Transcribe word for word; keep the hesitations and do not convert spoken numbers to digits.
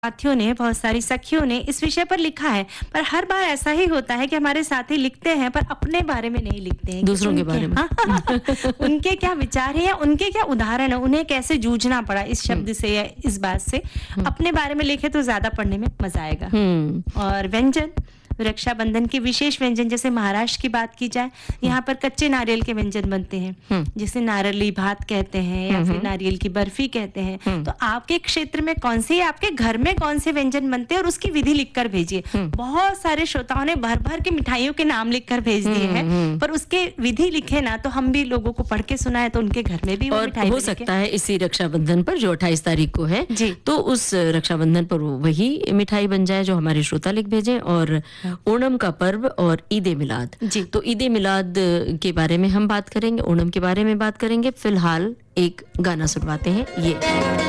साथियों ने, बहुत सारी सखियों ने इस विषय पर लिखा है, पर हर बार ऐसा ही होता है कि हमारे साथी लिखते हैं पर अपने बारे में नहीं लिखते हैं, दूसरों के उनके, बारे में। हाँ, उनके क्या विचार है या उनके क्या उदाहरण है, उन्हें कैसे जूझना पड़ा इस शब्द से या इस बात से। अपने बारे में लिखे तो ज्यादा पढ़ने में मजा आएगा। और व्यंजन, रक्षाबंधन के विशेष व्यंजन, जैसे महाराष्ट्र की बात की जाए, यहाँ पर कच्चे नारियल के व्यंजन बनते हैं, जिसे नारियली भात कहते हैं या फिर नारियल की बर्फी कहते हैं। तो आपके क्षेत्र में कौन से, आपके घर में कौन से व्यंजन बनते हैं और उसकी विधि लिखकर भेजिए। बहुत सारे श्रोताओं ने भर भर के मिठाइयों के नाम लिखकर भेज दिए हैं, पर उसके विधि लिखे ना तो हम भी लोगों को पढ़ के सुनाए तो उनके घर में भी वो मिठाई हो सकता है इसी रक्षाबंधन पर जो अट्ठाईस तारीख को है जी, तो उस रक्षाबंधन पर वही मिठाई बन जाए जो हमारे श्रोता लिख भेजे। और ओणम का पर्व और ईदे मिलाद जी, तो ईदे मिलाद के बारे में हम बात करेंगे, ओणम के बारे में बात करेंगे। फिलहाल एक गाना सुनवाते हैं ये।